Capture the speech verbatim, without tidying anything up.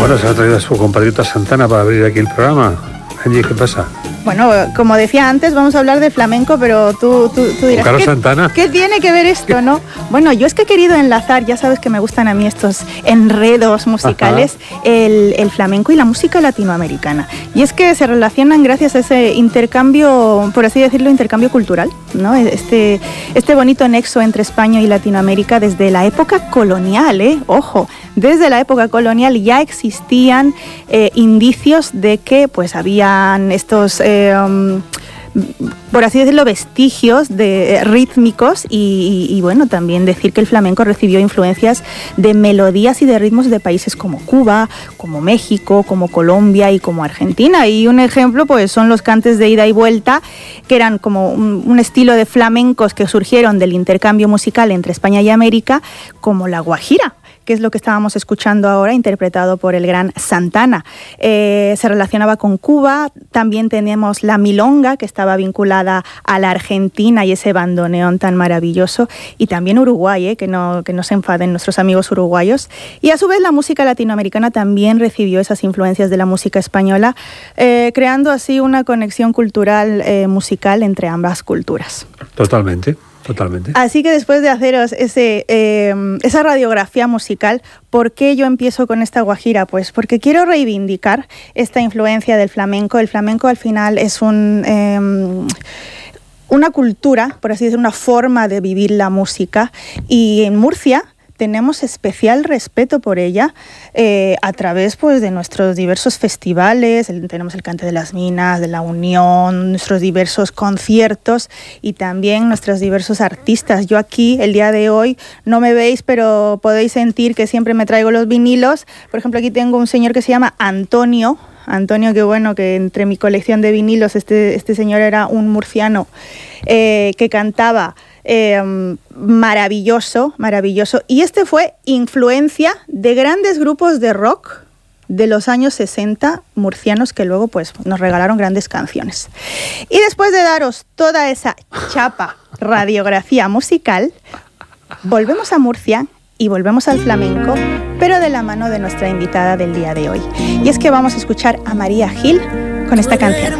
Bueno, se ha traído a su compatriota Santana para abrir aquí el programa. Angie, ¿qué pasa? Bueno, como decía antes, vamos a hablar de flamenco, pero tú, tú, tú dirás, Carlos ¿qué, Santana? ¿qué tiene que ver esto, no? Bueno, yo es que he querido enlazar, ya sabes que me gustan a mí estos enredos musicales, el, el flamenco y la música latinoamericana. Y es que se relacionan gracias a ese intercambio, por así decirlo, intercambio cultural, ¿no? Este, este bonito nexo entre España y Latinoamérica desde la época colonial, ¿eh? Ojo, desde la época colonial ya existían eh, indicios de que pues habían estos... Eh, Um, por así decirlo, vestigios de, eh, rítmicos y, y, y bueno, también decir que el flamenco recibió influencias de melodías y de ritmos de países como Cuba, como México, como Colombia y como Argentina. Y un ejemplo pues son los cantes de ida y vuelta, que eran como un, un estilo de flamencos que surgieron del intercambio musical entre España y América, como la guajira, que es lo que estábamos escuchando ahora, interpretado por el gran Santana. Eh, se relacionaba con Cuba, también tenemos la milonga, que estaba vinculada a la Argentina y ese bandoneón tan maravilloso, y también Uruguay, eh, que, no, que no se enfaden nuestros amigos uruguayos. Y a su vez la música latinoamericana también recibió esas influencias de la música española, eh, creando así una conexión cultural, eh, musical entre ambas culturas. Totalmente. Totalmente. Así que después de haceros ese, eh, esa radiografía musical, ¿por qué yo empiezo con esta guajira? Pues porque quiero reivindicar esta influencia del flamenco. El flamenco al final es un... Eh, una cultura, por así decirlo, una forma de vivir la música, y en Murcia tenemos especial respeto por ella eh, a través pues, de nuestros diversos festivales. El, tenemos el Cante de las Minas, de la Unión, nuestros diversos conciertos y también nuestros diversos artistas. Yo aquí, el día de hoy, no me veis, pero podéis sentir que siempre me traigo los vinilos. Por ejemplo, aquí tengo un señor que se llama Antonio. Antonio, qué bueno, que entre mi colección de vinilos, este, este señor era un murciano eh, que cantaba Eh, maravilloso, maravilloso. Y este fue influencia de grandes grupos de rock de los años sesenta murcianos que luego pues nos regalaron grandes canciones. Y después de daros toda esa chapa radiografía musical, volvemos a Murcia y volvemos al flamenco, pero de la mano de nuestra invitada del día de hoy. Y es que vamos a escuchar a María Gil con esta canción.